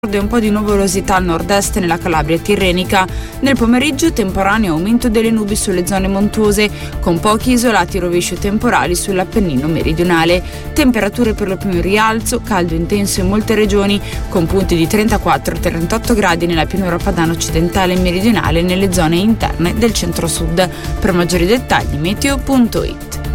e un po' di nuvolosità al nord-est nella Calabria tirrenica. Nel pomeriggio temporaneo aumento delle nubi sulle zone montuose, con pochi isolati rovesci temporali sull'Appennino meridionale. Temperature per lo più in rialzo, caldo intenso in molte regioni, con punti di 34-38 gradi nella pianura padana occidentale e meridionale e nelle zone interne del centro-sud. Per maggiori dettagli meteo.it.